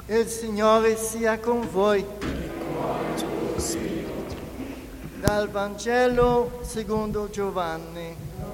Il Signore sia con voi. Dal Vangelo secondo Giovanni.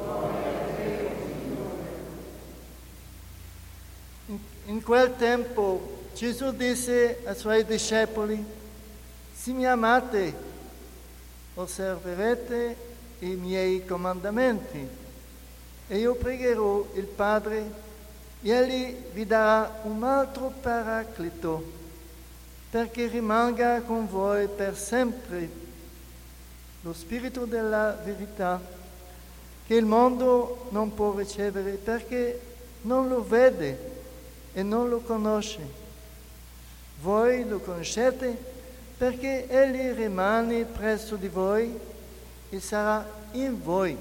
In quel tempo Gesù disse ai suoi discepoli: se mi amate, osserverete i miei comandamenti, e io pregherò il Padre, e Egli vi darà un altro Paraclito, perché rimanga con voi per sempre, lo Spirito della verità, che il mondo non può ricevere perché non lo vede e non lo conosce. Voi lo conoscete perché Egli rimane presso di voi e sarà in voi.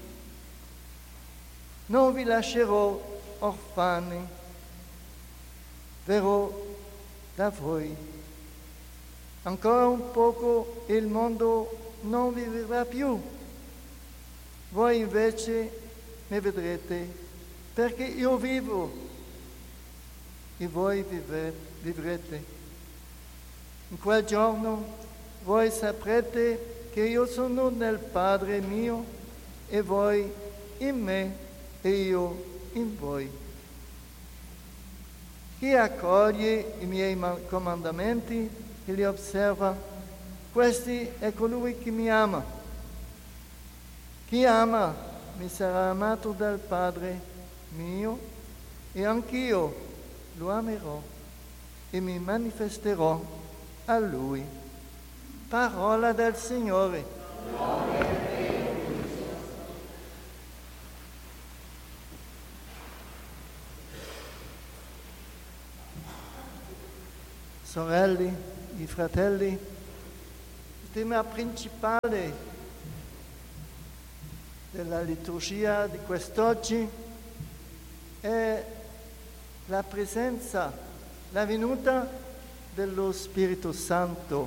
Non vi lascerò orfani, verrò da voi. Ancora un poco e il mondo non vi vedrà più. Voi invece mi vedrete, perché io vivo e voi vivrete. In quel giorno voi saprete che io sono nel Padre mio e voi in me e io in voi. Chi accoglie i miei comandamenti e li osserva, questi è colui che mi ama. Chi ama mi sarà amato dal Padre mio e anch'io lo amerò e mi manifesterò a Lui. Parola del Signore. Sorelle e fratelli, il tema principale della liturgia di quest'oggi è la presenza, la venuta dello Spirito Santo.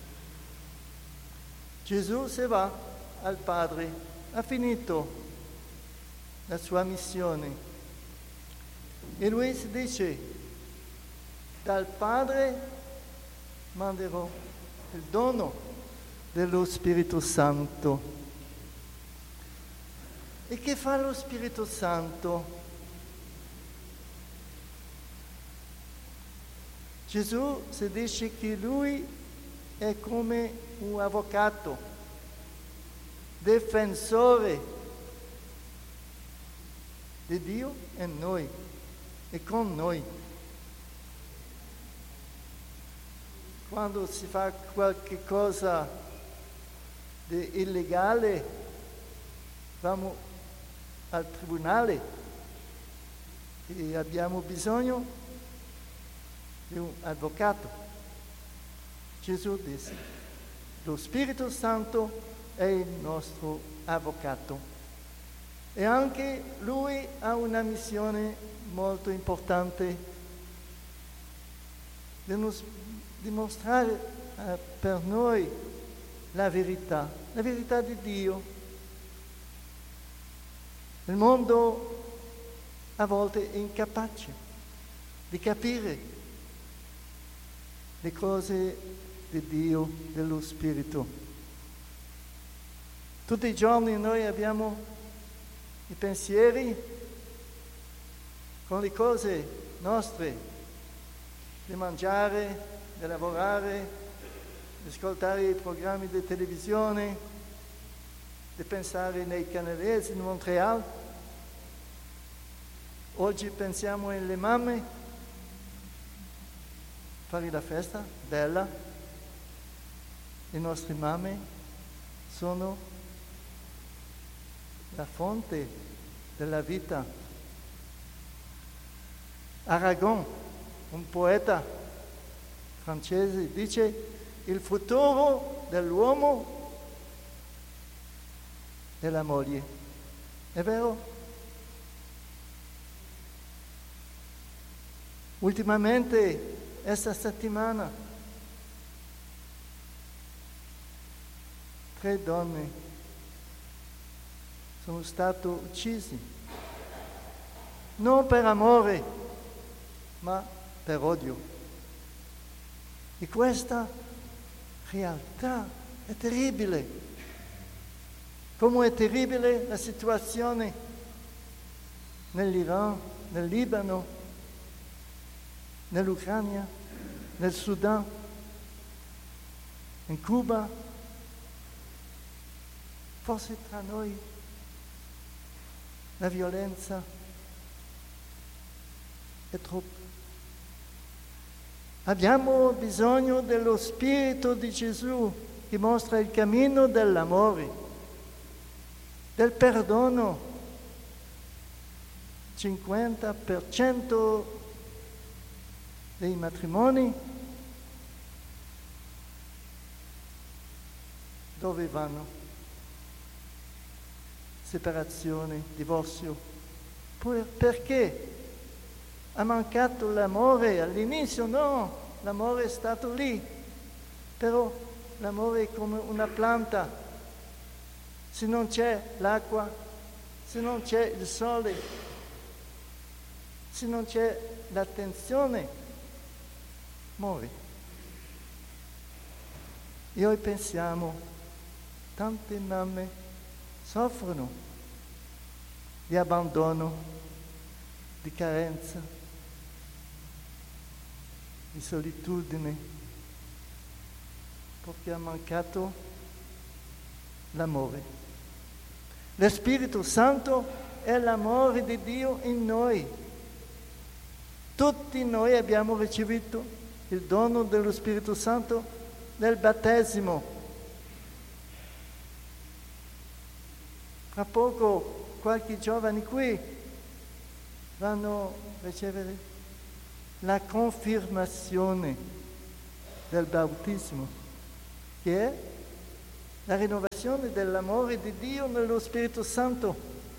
Gesù se va al Padre, ha finito la sua missione e lui si dice: dal Padre manderò il dono dello Spirito Santo. E che fa lo Spirito Santo? Gesù si dice che lui è come un avvocato, difensore di Dio e noi, e con noi. Quando si fa qualche cosa di illegale, vamo al tribunale e abbiamo bisogno di un avvocato. Gesù disse: lo Spirito Santo è il nostro avvocato. E anche lui ha una missione molto importante: dimostrare per noi la verità di Dio. Il mondo a volte è incapace di capire le cose di Dio, dello Spirito. Tutti i giorni noi abbiamo i pensieri con le cose nostre, di mangiare, di lavorare, di ascoltare i programmi di televisione, di pensare nei canadesi in Montreal. Oggi pensiamo alle mamme, fare la festa, bella. Le nostre mamme sono la fonte della vita. Aragon, un poeta francese, dice: il futuro dell'uomo è la moglie. È vero? Ultimamente, questa settimana, 3 donne sono state uccise, non per amore, ma per odio. E questa realtà è terribile. Come è terribile la situazione nell'Iran, nel Libano, nell'Ucraina, nel Sudan, in Cuba. Forse tra noi la violenza è troppo. Abbiamo bisogno dello Spirito di Gesù che mostra il cammino dell'amore, del perdono. 50% dei matrimoni dove vanno? Separazione, divorzio. Perché? Ha mancato l'amore all'inizio? No, l'amore è stato lì, però l'amore è come una pianta. Se non c'è l'acqua, se non c'è il sole, se non c'è l'attenzione, muore. E noi pensiamo, tante mamme soffrono di abbandono, di carenza, di solitudine, perché ha mancato l'amore. Lo Spirito Santo è l'amore di Dio in noi. Tutti noi abbiamo ricevuto il dono dello Spirito Santo nel battesimo. Tra poco qualche giovane qui vanno a ricevere la confermazione del bautismo, che è la rinnovazione dell'amore di Dio nello Spirito Santo.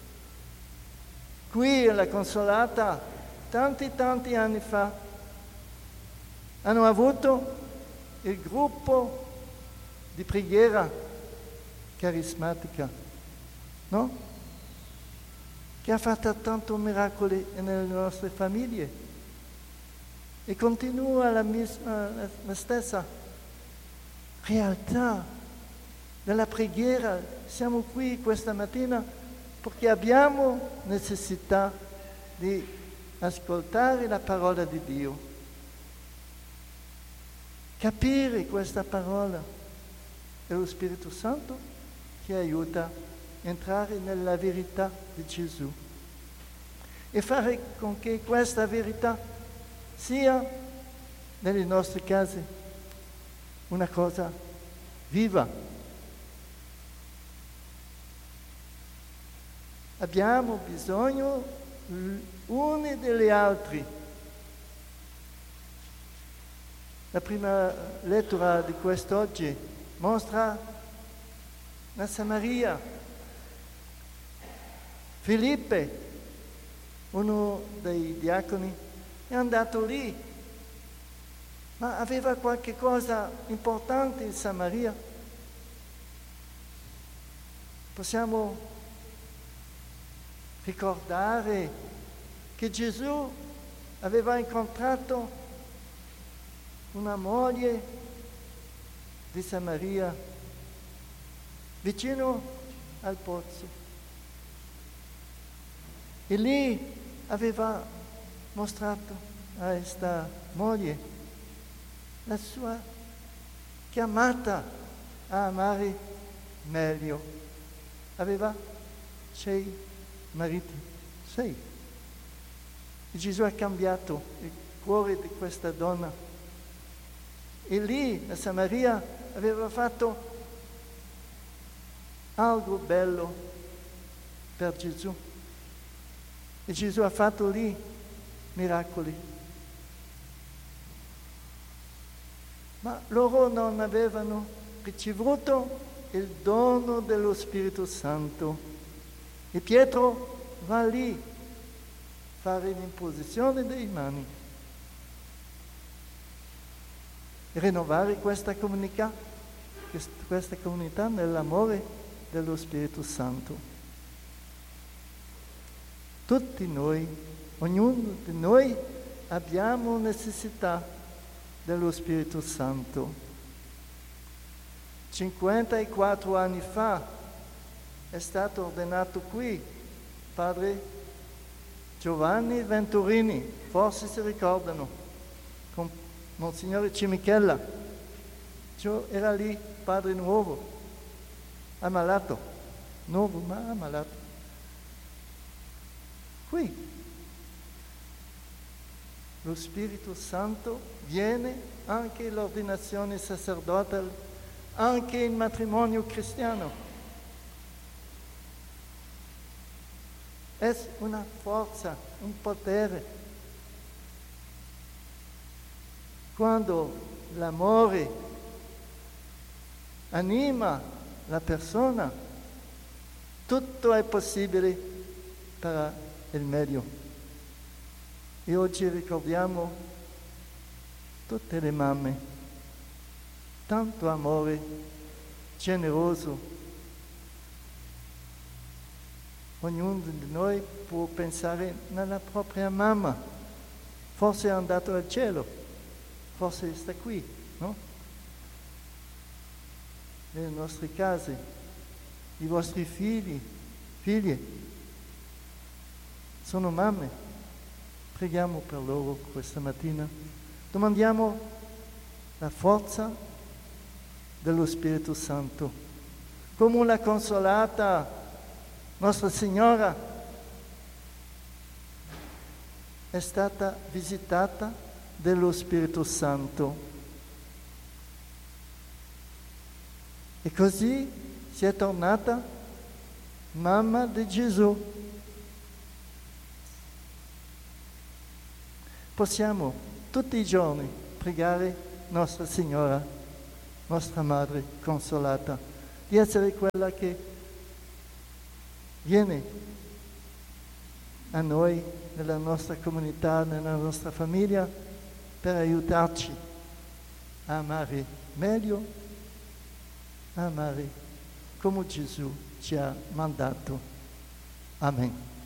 Qui alla Consolata, tanti anni fa, hanno avuto il gruppo di preghiera carismatica, no? Che ha fatto tanti miracoli nelle nostre famiglie. E continua la stessa realtà della preghiera. Siamo qui questa mattina perché abbiamo necessità di ascoltare la parola di Dio, capire questa parola. È lo Spirito Santo che aiuta a entrare nella verità di Gesù e fare con che questa verità sia nelle nostre case una cosa viva. Abbiamo bisogno uni degli altri. La prima lettura di quest'oggi mostra la Samaria. Filippe, uno dei diaconi, è andato lì, ma aveva qualche cosa importante in Samaria. Possiamo ricordare che Gesù aveva incontrato una moglie di Samaria vicino al pozzo e lì aveva mostrato a questa moglie la sua chiamata a amare meglio. Aveva 6 mariti, 6. E Gesù ha cambiato il cuore di questa donna. E lì la Samaria aveva fatto algo bello per Gesù. E Gesù ha fatto lì miracoli. Ma loro non avevano ricevuto il dono dello Spirito Santo. E Pietro va lì a fare l'imposizione dei mani e rinnovare questa comunità nell'amore dello Spirito Santo. Tutti noi, ognuno di noi abbiamo necessità dello Spirito Santo. 54 anni fa è stato ordinato qui padre Giovanni Venturini, forse si ricordano, con Monsignore Cimichella. Era lì padre nuovo, ammalato, nuovo ma ammalato. Qui lo Spirito Santo viene anche all'ordinazione sacerdotale, anche il matrimonio cristiano. È una forza, un potere. Quando l'amore anima la persona, tutto è possibile per il meglio. E oggi ricordiamo tutte le mamme, tanto amore generoso. Ognuno di noi può pensare nella propria mamma, forse è andato al cielo, forse sta qui, no? Nelle nostre case, i vostri figlie, sono mamme. Preghiamo per loro questa mattina. Domandiamo la forza dello Spirito Santo. Come la consolata Nostra Signora è stata visitata dallo Spirito Santo. E così si è tornata mamma di Gesù. Possiamo tutti i giorni pregare Nostra Signora, nostra Madre consolata, di essere quella che viene a noi, nella nostra comunità, nella nostra famiglia, per aiutarci a amare meglio, a amare come Gesù ci ha mandato. Amen.